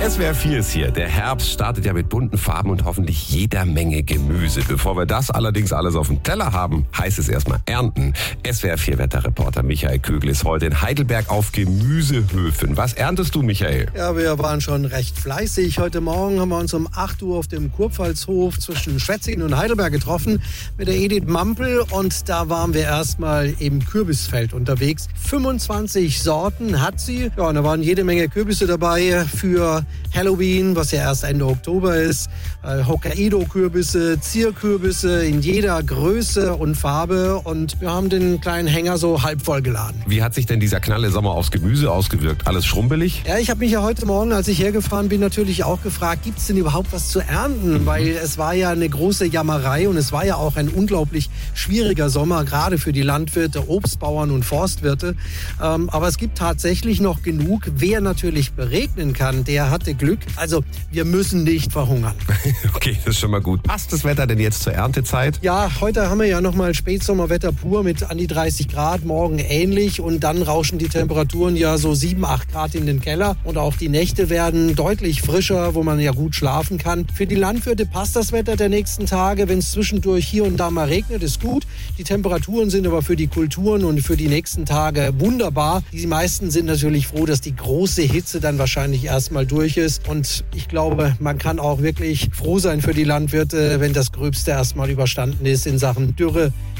SWR 4 ist hier. Der Herbst startet ja mit bunten Farben und hoffentlich jeder Menge Gemüse. Bevor wir das allerdings alles auf dem Teller haben, heißt es erstmal ernten. SWR 4 Wetterreporter Michael Kögel ist heute in Heidelberg auf Gemüsehöfen. Was erntest du, Michael? Ja, wir waren schon recht fleißig. Heute Morgen haben wir uns um 8 Uhr auf dem Kurpfalzhof zwischen Schwetzingen und Heidelberg getroffen mit der Edith Mampel. Und da waren wir erstmal im Kürbisfeld unterwegs. 25 Sorten hat sie. Ja, und da waren jede Menge Kürbisse dabei für Halloween, was ja erst Ende Oktober ist. Hokkaido-Kürbisse, Zierkürbisse in jeder Größe und Farbe. Und wir haben den kleinen Hänger so halb voll geladen. Wie hat sich denn dieser knalle Sommer aufs Gemüse ausgewirkt? Alles schrumpelig? Ja, ich habe mich ja heute Morgen, als ich hergefahren bin, natürlich auch gefragt, gibt es denn überhaupt was zu ernten? Weil es war ja eine große Jammerei und es war ja auch ein unglaublich schwieriger Sommer, gerade für die Landwirte, Obstbauern und Forstwirte. Aber es gibt tatsächlich noch genug. Wer natürlich beregnen kann, der hatte Glück. Also wir müssen nicht verhungern. Okay, das ist schon mal gut. Passt das Wetter denn jetzt zur Erntezeit? Ja, heute haben wir ja nochmal Spätsommerwetter pur mit an die 30 Grad, morgen ähnlich. Und dann rauschen die Temperaturen ja so 7, 8 Grad in den Keller. Und auch die Nächte werden deutlich frischer, wo man ja gut schlafen kann. Für die Landwirte passt das Wetter der nächsten Tage. Wenn es zwischendurch hier und da mal regnet, ist gut. Die Temperaturen sind aber für die Kulturen und für die nächsten Tage wunderbar. Die meisten sind natürlich froh, dass die große Hitze dann wahrscheinlich erstmal durch ist. Und ich glaube, man kann auch wirklich froh sein für die Landwirte, wenn das Gröbste erstmal überstanden ist in Sachen Dürre.